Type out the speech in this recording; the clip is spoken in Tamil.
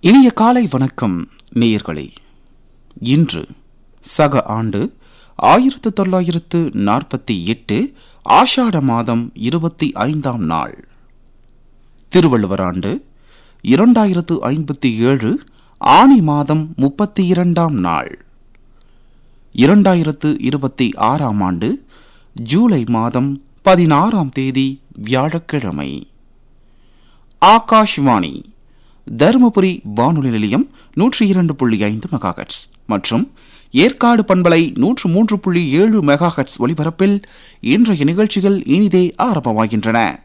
இனிய காலை வணக்கம் நேயர்களே. இன்று சக ஆண்டு 1948 ஆஷாட மாதம் 25ஆம் நாள், திருவள்ளுவர் ஆண்டு 2057 ஆனி மாதம் 32ஆம் நாள், 2026ஆம் ஆண்டு ஜூலை மாதம் 16ஆம் தேதி வியாழக்கிழமை. ஆகாஷ்வாணி தருமபுரி வானொலி நிலையம் 102.5 மெகாஹெர்ட்ஸ் மற்றும் ஏற்காடு பண்பலை 103.7 மெகாஹெர்ட்ஸ் ஒலிபரப்பில் இன்றைய நிகழ்ச்சிகள் இனிதே ஆரம்பமாகின்றன.